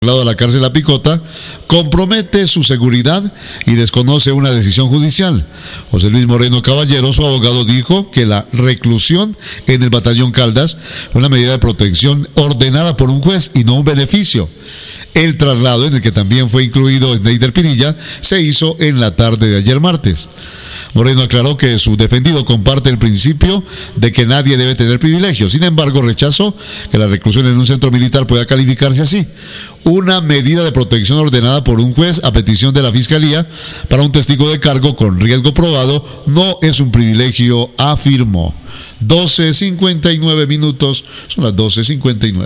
a la cárcel La Picota, compromete su seguridad y desconoce una decisión judicial. José Luis Moreno Caballero, su abogado, dijo que la reclusión en el batallón Caldas fue una medida de protección ordenada por un juez y no un beneficio. El traslado, en el que también fue incluido Sneider Pinilla, se hizo en la tarde de ayer martes. Moreno aclaró que su defendido comparte el principio de que nadie debe tener privilegios. Sin embargo, rechazó que la reclusión en un centro militar pueda calificarse así: una medida de protección ordenada por un juez a petición de la Fiscalía para un testigo de cargo con riesgo probado no es un privilegio, afirmó. 12:59 minutos, son las 12:59.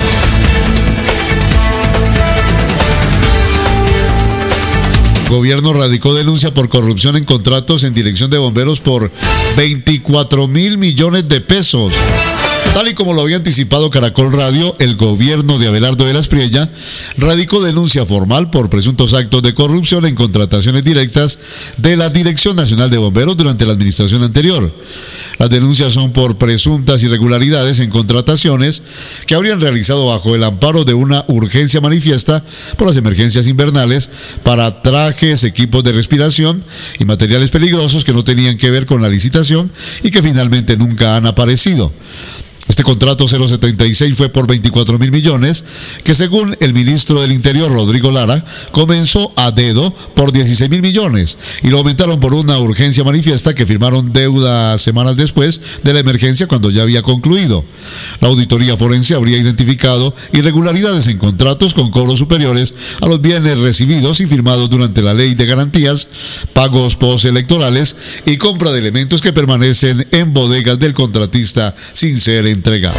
Gobierno radicó denuncia por corrupción en contratos en dirección de bomberos por 24.000 millones de pesos. Tal y como lo había anticipado Caracol Radio, el gobierno de Abelardo de la Espriella radicó denuncia formal por presuntos actos de corrupción en contrataciones directas de la Dirección Nacional de Bomberos durante la administración anterior. Las denuncias son por presuntas irregularidades en contrataciones que habrían realizado bajo el amparo de una urgencia manifiesta por las emergencias invernales para trajes, equipos de respiración y materiales peligrosos que no tenían que ver con la licitación y que finalmente nunca han aparecido. Este contrato 076 fue por 24.000 millones, que según el ministro del Interior, Rodrigo Lara, comenzó a dedo por 16.000 millones y lo aumentaron por una urgencia manifiesta que firmaron deuda semanas después de la emergencia, cuando ya había concluido. La auditoría forense habría identificado irregularidades en contratos con cobros superiores a los bienes recibidos y firmados durante la ley de garantías, pagos postelectorales y compra de elementos que permanecen en bodegas del contratista sin ser entregados.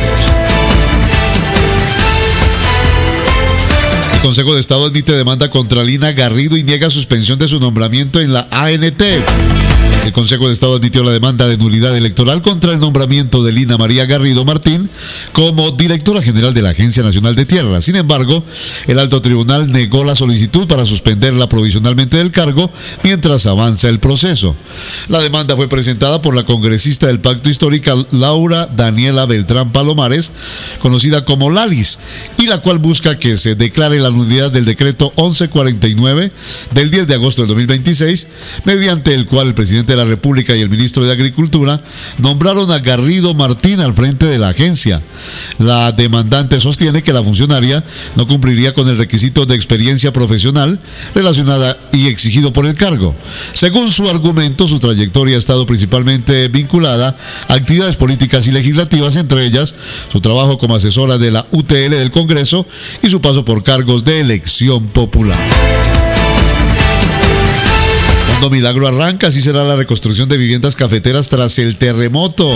El Consejo de Estado admite demanda contra Lina Garrido y niega suspensión de su nombramiento en la ANT. El Consejo de Estado admitió la demanda de nulidad electoral contra el nombramiento de Lina María Garrido Martín como directora general de la Agencia Nacional de Tierra. Sin embargo, el alto tribunal negó la solicitud para suspenderla provisionalmente del cargo mientras avanza el proceso. La demanda fue presentada por la congresista del Pacto Histórico Laura Daniela Beltrán Palomares, conocida como Lalis, y la cual busca que se declare la nulidad del decreto 1149 del 10 de agosto del 2026, mediante el cual el presidente de la República y el ministro de Agricultura nombraron a Garrido Martín al frente de la agencia. La demandante sostiene que la funcionaria no cumpliría con el requisito de experiencia profesional relacionada y exigido por el cargo. Según su argumento, su trayectoria ha estado principalmente vinculada a actividades políticas y legislativas, entre ellas su trabajo como asesora de la UTL del Congreso y su paso por cargos de elección popular. Fondo Milagro arranca, así será la reconstrucción de viviendas cafeteras tras el terremoto.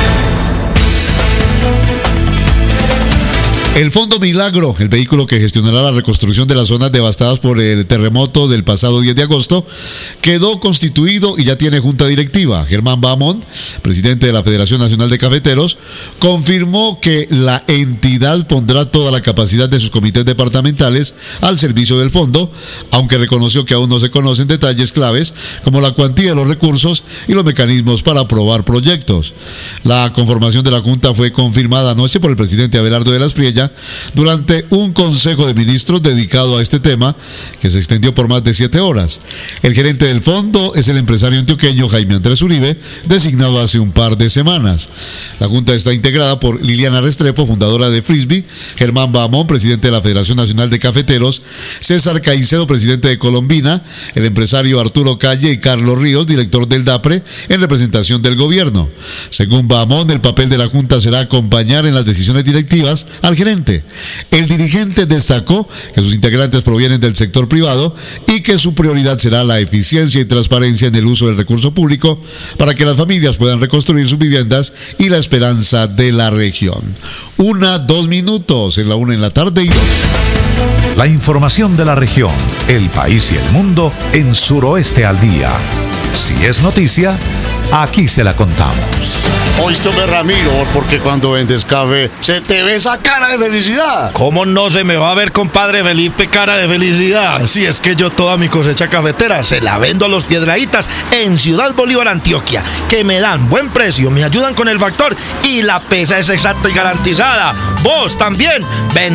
El Fondo Milagro, el vehículo que gestionará la reconstrucción de las zonas devastadas por el terremoto del pasado 10 de agosto, quedó constituido y ya tiene junta directiva. Germán Bahamón, presidente de la Federación Nacional de Cafeteros, confirmó que la entidad pondrá toda la capacidad de sus comités departamentales al servicio del fondo, aunque reconoció que aún no se conocen detalles claves como la cuantía de los recursos y los mecanismos para aprobar proyectos. La conformación de la junta fue confirmada anoche por el presidente Abelardo de la Espriella durante un consejo de ministros dedicado a este tema que se extendió por más de 7 horas. El gerente del fondo es el empresario antioqueño Jaime Andrés Uribe, designado hace un par de semanas. La junta está integrada por Liliana Restrepo, fundadora de Frisbee, Germán Bahamón, presidente de la Federación Nacional de Cafeteros, César Caicedo, presidente de Colombina, el empresario Arturo Calle y Carlos Ríos, director del DAPRE, en representación del gobierno. Según Bahamón, el papel de la junta será acompañar en las decisiones directivas al gerente. El dirigente destacó que sus integrantes provienen del sector privado y que su prioridad será la eficiencia y transparencia en el uso del recurso público para que las familias puedan reconstruir sus viviendas y la esperanza de la región. 2 minutos en la 1 en la tarde y 2. La información de la región, el país y el mundo en Suroeste al Día. Si es noticia, aquí se la contamos. Oíste, Ramiro, porque cuando vendes café se te ve esa cara de felicidad. ¿Cómo no se me va a ver, compadre Felipe, cara de felicidad? Si es que yo toda mi cosecha cafetera se la vendo a los Piedrahítas en Ciudad Bolívar, Antioquia, que me dan buen precio, me ayudan con el factor y la pesa es exacta y garantizada. Vos también, ven